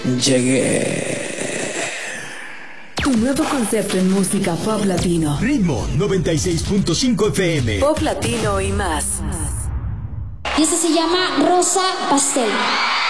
Llegué. Tu nuevo concepto en música pop latino. Ritmo 96.5 FM. Pop latino y más. Y este se llama Rosa Pastel.